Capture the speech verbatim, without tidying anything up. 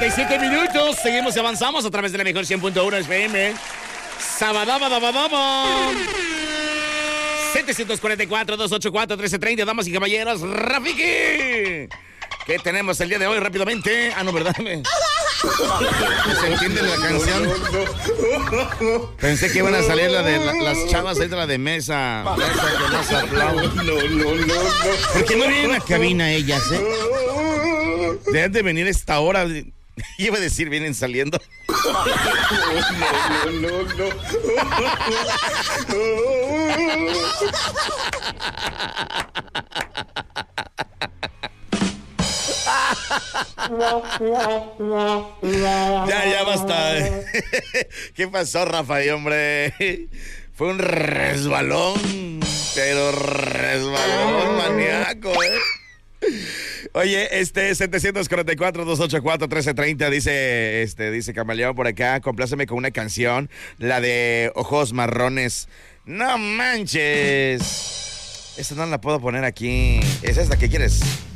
cuarenta y siete minutos. Seguimos y avanzamos a través de la mejor cien punto uno F M. Sabadabadabadaba. setecientos cuarenta y cuatro, doscientos ochenta y cuatro, trece treinta. Damas y caballeros, Rafiki. ¿Qué tenemos el día de hoy rápidamente? Ah, no, ¿verdad? ¿Se entiende la canción? Pensé que iban a salir la de la, las chavas ahí de la de mesa. Mesa que más aplaude. No, no, no, no. ¿Por qué no vienen a cabina ellas, eh? Deben de venir a esta hora. Iba a decir, vienen saliendo. No, no, no, Ya, ya basta. ¿Qué pasó, Rafael, hombre? Fue un resbalón, pero resbalón maníaco, ¿eh? Oye, este, setecientos cuarenta y cuatro, doscientos ochenta y cuatro, trece treinta, dice, este, dice Camaleón por acá, compláceme con una canción, la de Ojos Marrones. No manches. Esta no la puedo poner aquí. ¿Es esta que quieres?